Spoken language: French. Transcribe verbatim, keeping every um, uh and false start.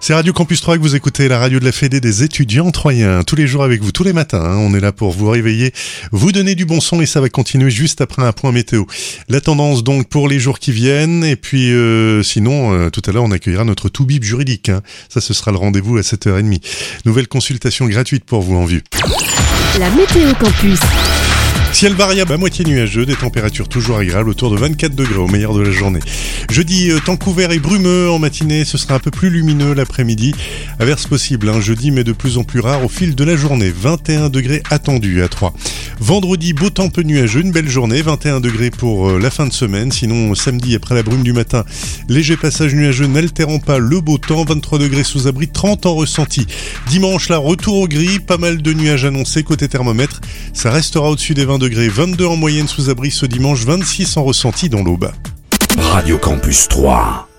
C'est Radio Campus trois que vous écoutez, la radio de la Fédé des étudiants troyens. Tous les jours avec vous, tous les matins. Hein, on est là pour vous réveiller, vous donner du bon son et ça va continuer juste après un point météo. La tendance donc pour les jours qui viennent. Et puis euh, sinon, euh, tout à l'heure, on accueillera notre tout-bip juridique. Hein. Ça, ce sera le rendez-vous à sept heures trente. Nouvelle consultation gratuite pour vous en vue. La météo campus. Ciel variable à moitié nuageux, des températures toujours agréables autour de vingt-quatre degrés au meilleur de la journée. Jeudi, euh, temps couvert et brumeux en matinée, ce sera un peu plus lumineux l'après-midi. Averse possible, hein, jeudi, mais de plus en plus rare au fil de la journée. vingt et un degrés attendus à Troyes. Vendredi, beau temps peu nuageux, une belle journée, vingt et un degrés pour euh, la fin de semaine. Sinon, samedi, après la brume du matin, léger passage nuageux n'altérant pas le beau temps, vingt-trois degrés sous abri, trente en ressenti. Dimanche, là, retour au gris, pas mal de nuages annoncés côté thermomètre. Ça restera au-dessus des vingt degrés, vingt-deux en moyenne sous abri ce dimanche, vingt-six en ressenti dans l'Aube. Radio Campus trois.